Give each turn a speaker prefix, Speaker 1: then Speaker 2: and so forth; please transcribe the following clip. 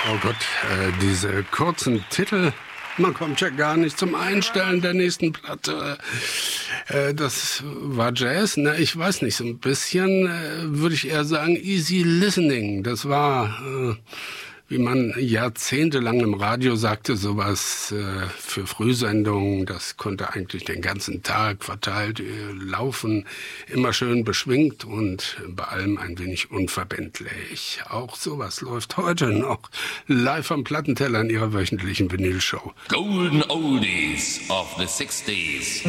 Speaker 1: Oh Gott, diese kurzen Titel, man kommt ja gar nicht zum Einstellen der nächsten Platte. Das war Jazz, na, ich weiß nicht, so ein bisschen würde ich eher sagen easy listening. Das war, wie man jahrzehntelang im Radio sagte, sowas für Frühsendungen. Das konnte eigentlich den ganzen Tag verteilt laufen, immer schön beschwingt und bei allem ein wenig unverbindlich. Auch sowas läuft heute noch live am Plattenteller in ihrer wöchentlichen Vinylshow.
Speaker 2: Golden Oldies of the 60s.